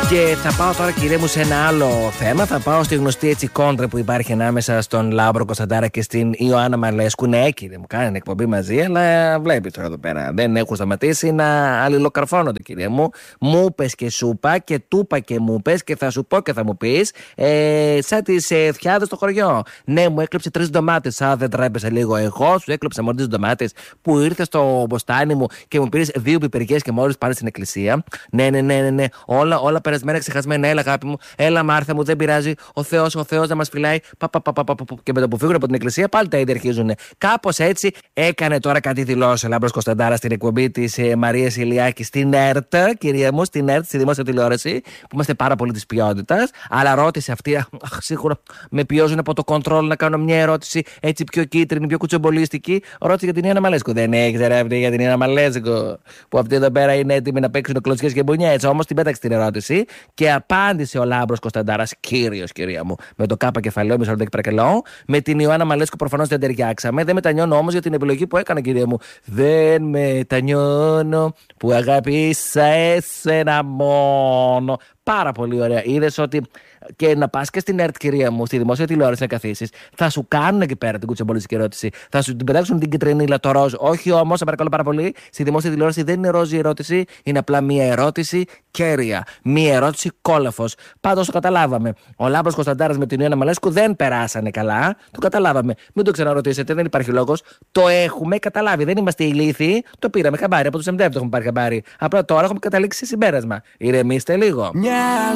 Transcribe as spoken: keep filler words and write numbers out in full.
Και θα πάω τώρα, κύριε μου, σε ένα άλλο θέμα. Θα πάω στη γνωστή έτσι κόντρα που υπάρχει ανάμεσα στον Λάμπρο Κωνσταντάρα και στην Ιωάννα Μαλέσκου. Ναι, κύριε μου, κάνανε εκπομπή μαζί, αλλά βλέπει τώρα εδώ πέρα. Δεν έχουν σταματήσει να αλληλοκαρφώνονται, κύριε μου. Μου πες και σου είπα και του είπα και μου πες και θα σου πω και θα μου πεις. Ε, σαν τις ε, θιάδες στο χωριό. Ναι, μου έκλεψε τρεις ντομάτες. Α, δεν τρέπεσαι λίγο. Εγώ σου έκλεψα μόνο τις ντομάτες που ήρθε στο μποστάνι μου και μου πήρες δύο πιπεριές και μόλις πάνε στην εκκλησία. Ναι, ναι, ναι, ναι, ναι. Όλα, όλα περασμένα, ξεχασμένα. Έλα, αγάπη μου, έλα, Μάρθα μου, δεν πειράζει. Ο Θεός, ο Θεός να μας φυλάει. Πα, πα, πα, πα, πα, πα. Και με το που φύγουν από την εκκλησία, πάλι τα ίδια αρχίζουν. Κάπως έτσι έκανε τώρα κάτι δηλώσει ο Λάμπρος Κωνσταντάρα στην εκπομπή της ε, Μαρίας Ηλιάκη στην ΕΡΤ, κυρία μου, στην ΕΡΤ, στη δημόσια τηλεόραση, που είμαστε πάρα πολύ της ποιότητας. Αλλά ρώτησε αυτή, αχ, σίγουρα με πιέζουν από το κοντρόλ να κάνω μια ερώτηση έτσι πιο κίτρινη, πιο κουτσομπολιστική. Ρώτησε για την Ιωάννα Μαλέσκου. Δεν ήξερε αυτή για την Ιωάννα Μαλέσκου, που αυτή εδώ πέρα είναι έτοιμη να παίξουν κλωτσιές και μπουνιές. Όμως την πέταξε την ερώτηση και απάντησε ο Λάμπρος Κωνσταντάρας, κύριος, κυρία μου, με το κάπα κεφαλαίο, μισό λεπτό παρακαλώ. Με την Ιωάννα Μαλέσκου προφανώς δεν ταιριάξαμε. Δεν μετανιώνω όμως για την επιλογή που έκανα, κυρία μου. Δεν μετανιώνω που αγάπησα εσένα μόνο. Πάρα πολύ ωραία. Είδες ότι και να πας και στην ΕΡΤ, κυρία μου, στη δημόσια τηλεόραση να καθίσεις, θα σου κάνουν εκεί πέρα την κουτσομπολιστική ερώτηση. Θα σου την πετάξουν την κυτρινίλα, το ροζ. Όχι όμως, σε παρακαλώ πάρα πολύ, στη δημόσια τηλεόραση δεν είναι ροζ η ερώτηση, είναι απλά μία ερώτηση κέρια. Μία ερώτηση κόλαφος. Πάντως το καταλάβαμε. Ο Λάμπρος Κωνσταντάρας με την Ιωάννα Μαλέσκου δεν περάσανε καλά. Το καταλάβαμε. Μην το ξαναρωτήσετε, δεν υπάρχει λόγος. Το έχουμε καταλάβει. Δεν είμαστε ηλίθιοι. Το πήραμε χαμπάρι. Από το ΣΕΜΤΕΒ το έχουμε πάρει χαμπάρι. Απλά τώρα έχουμε καταλήξει σε συμπέρασμα. Ηρεμήστε λίγο. Μια